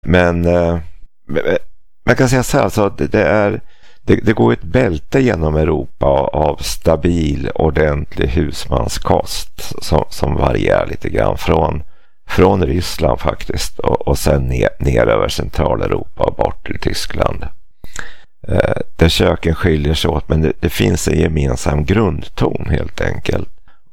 Men man kan säga så här, alltså, det går ett bälte genom Europa av stabil, ordentlig husmanskost som varierar lite grann från Ryssland faktiskt och sen ner över Centraleuropa och bort till Tyskland. Där köken skiljer sig åt, men det finns en gemensam grundton helt enkelt.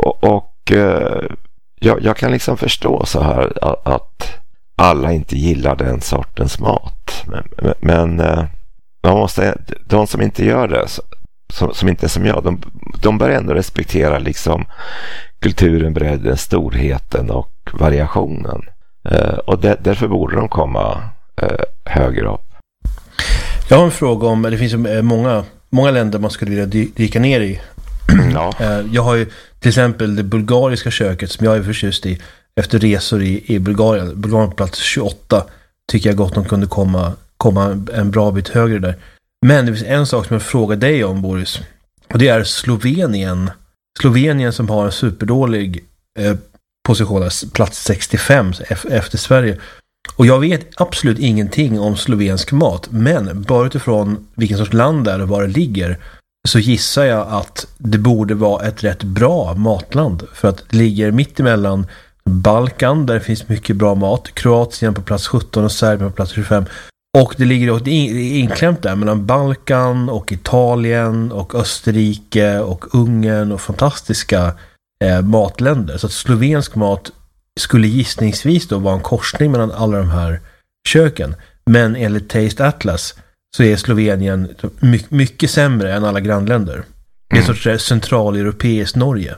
Jag kan liksom förstå så här att alla inte gillar den sortens mat. Men man måste, de som inte gör det, som inte är som jag, de bör ändå respektera liksom kulturen, bredden, storheten och variationen. Och därför borde de komma högre upp. Jag har en fråga om, det finns ju många länder man skulle vilja dyka ner i. Ja. Jag har ju till exempel det bulgariska köket som jag är förtjust i efter resor i Bulgarien. Bulgarien plats 28 tycker jag gott de kunde komma en bra bit högre där. Men det finns en sak som jag frågar dig om, Boris. Och det är Slovenien. Slovenien som har en superdålig position, plats 65 efter Sverige. Och jag vet absolut ingenting om slovensk mat, men bara utifrån vilken sorts land det är och var det ligger så gissar jag att det borde vara ett rätt bra matland, för att det ligger mitt emellan Balkan där det finns mycket bra mat, Kroatien på plats 17 och Serbien på plats 25, och det ligger inklämt där mellan Balkan och Italien och Österrike och Ungern och fantastiska matländer. Så att slovensk mat skulle gissningsvis då vara en korsning mellan alla de här köken. Men enligt Taste Atlas så är Slovenien mycket sämre än alla grannländer. Det är en sorts centraleuropeiskt Norge.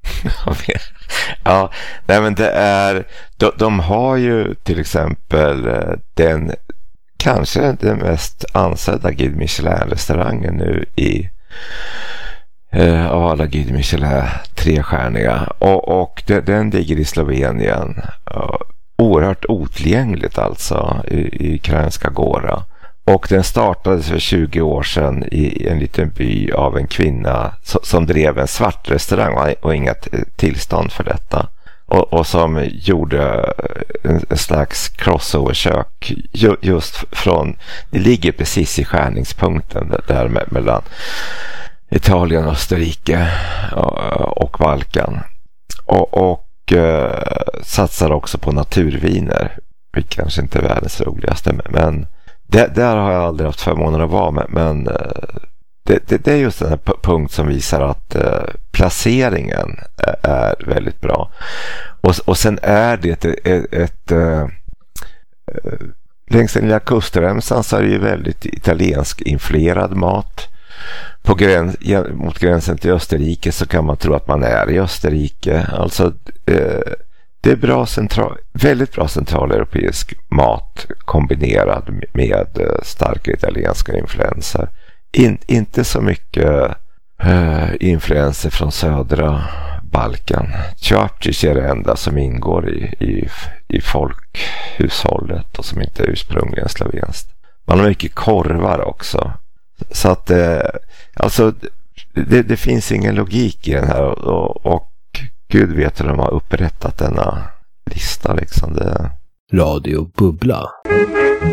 Ja, nej men det är... De har ju till exempel den kanske den mest ansedda Guide Michelin-restaurangen nu av alla Guide Michelin 3-stjärniga och den ligger i Slovenien, oerhört otillgängligt alltså i Kranjska Gora, och den startades för 20 år sedan i en liten by av en kvinna som drev en svart restaurang och inget tillstånd för detta, och som gjorde en slags crossover-kök just från, det ligger precis i skärningspunkten där mellan Italien, Österrike och Balkan. Och satsar också på naturviner. Vilket kanske inte är världens roligaste. Men där har jag aldrig haft förmånen att vara med. Men det är just den här punkt som visar att placeringen är väldigt bra. Och sen är det ett längs den lilla kustremsan så är det ju väldigt italiensk influerad mat. Mot gränsen till Österrike så kan man tro att man är i Österrike. Alltså det är väldigt bra centraleuropeisk mat kombinerad med starka italienska influenser. Inte så mycket influenser från södra Balkan. Čačić är det enda som ingår i folkhushållet och som inte är ursprungligen slovenskt. Man har mycket korvar också. Så att alltså det finns ingen logik i den här och Gud vet hur de har upprättat denna lista liksom. Radio Bubbla.